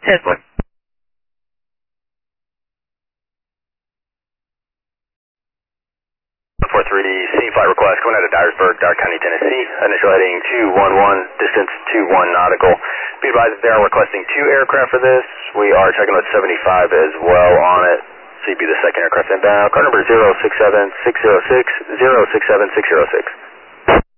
10-1. 43C flight request coming out of Dyersburg, Dyer County, Tennessee. Initial heading 211, distance 21 nautical. Be advised they are requesting 2 aircraft for this. We are checking out 75 as well on it. So you'd be the second aircraft inbound. Car number 067606, 067606.